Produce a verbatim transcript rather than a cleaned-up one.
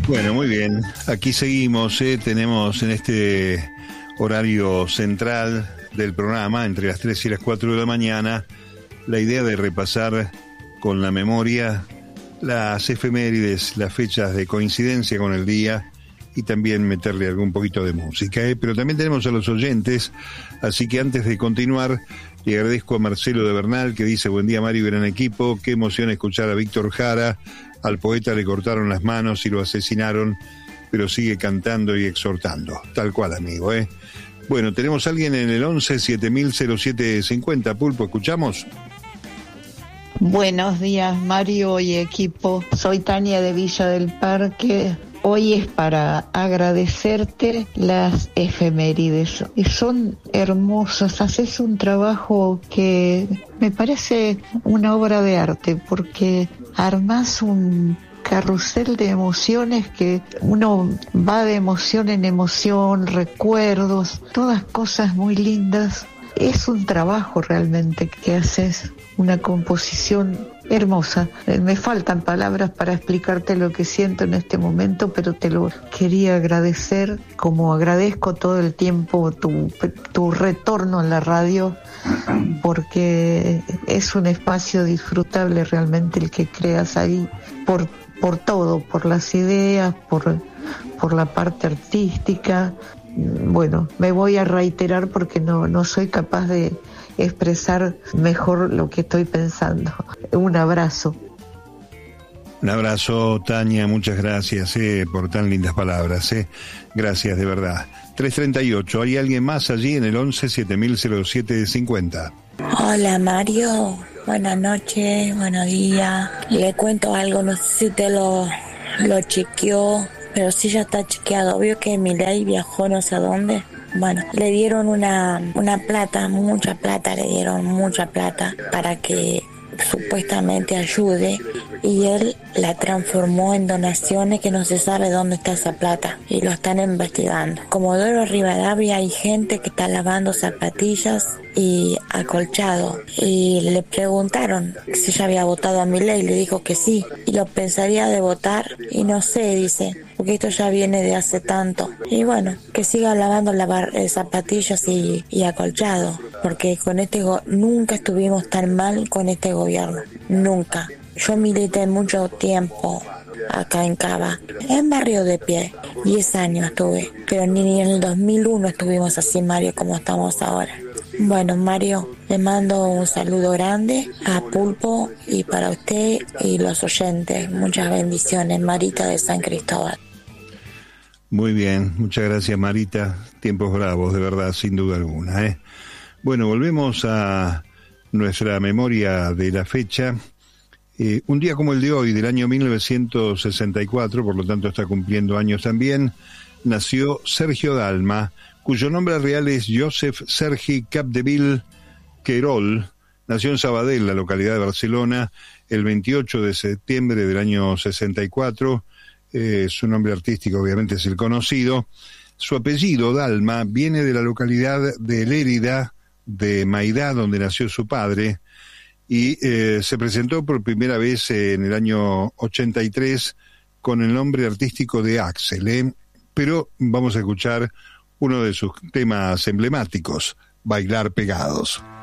Bueno, muy bien. Aquí seguimos, ¿eh? Tenemos en este horario central del programa, entre las tres y las cuatro de la mañana, la idea de repasar con la memoria las efemérides, las fechas de coincidencia con el día y también meterle algún poquito de música, ¿eh? Pero también tenemos a los oyentes, así que antes de continuar, le agradezco a Marcelo de Bernal, que dice: buen día Mario, gran equipo, qué emoción escuchar a Víctor Jara, al poeta le cortaron las manos y lo asesinaron, pero sigue cantando y exhortando, tal cual, amigo, ¿eh? Bueno, tenemos a alguien en el once siete mil cero siete cincuenta, Pulpo, ¿escuchamos? Buenos días Mario y equipo, soy Tania de Villa del Parque. Hoy es para agradecerte las efemérides, son hermosas, haces un trabajo que me parece una obra de arte, porque armás un carrusel de emociones que uno va de emoción en emoción, recuerdos, todas cosas muy lindas. Es un trabajo realmente que haces, una composición hermosa. Me faltan palabras para explicarte lo que siento en este momento, pero te lo quería agradecer, como agradezco todo el tiempo tu, tu retorno en la radio, porque es un espacio disfrutable realmente el que creas ahí, por, por todo, por las ideas, por, por la parte artística. Bueno, me voy a reiterar porque no, no soy capaz de expresar mejor lo que estoy pensando. Un abrazo. Un abrazo, Tania, muchas gracias eh, por tan lindas palabras. Eh. Gracias, de verdad. tres treinta y ocho, ¿hay alguien más allí en el once siete mil cero siete cincuenta? Hola Mario, buenas noches, buenos días. Le cuento algo, no sé si te lo, lo chequeó, pero sí ya está chequeado. Vio que Milei viajó no sé a dónde. Bueno, le dieron una, una plata, mucha plata, le dieron mucha plata para que supuestamente ayude, y él la transformó en donaciones que no se sabe dónde está esa plata y lo están investigando. Comodoro Rivadavia hay gente que está lavando zapatillas y acolchado, y le preguntaron si ya había votado a Milei y le dijo que sí, y lo pensaría de votar y no sé, dice, porque esto ya viene de hace tanto. Y bueno, que siga lavando lavar, eh, zapatillas y, y acolchado, porque con este go- nunca estuvimos tan mal con este gobierno, nunca. Yo milité mucho tiempo acá en Cava, en Barrio de Pie, diez años estuve, pero ni en el dos mil uno estuvimos así, Mario, como estamos ahora. Bueno, Mario, le mando un saludo grande a Pulpo y para usted y los oyentes. Muchas bendiciones, Marita de San Cristóbal. Muy bien, muchas gracias, Marita. Tiempos bravos, de verdad, sin duda alguna, ¿eh? Bueno, volvemos a nuestra memoria de la fecha. Eh, un día como el de hoy, del año mil novecientos sesenta y cuatro, por lo tanto está cumpliendo años también, nació Sergio Dalma, cuyo nombre real es Joseph Sergi Capdeville Querol. Nació en Sabadell, la localidad de Barcelona, el veintiocho de septiembre del año sesenta y cuatro. Eh, su nombre artístico obviamente es el conocido. Su apellido, Dalma, viene de la localidad de Lérida, de Maidá, donde nació su padre, y eh, se presentó por primera vez en el año ochenta y tres con el nombre artístico de Axel, ¿eh? Pero vamos a escuchar uno de sus temas emblemáticos, Bailar Pegados.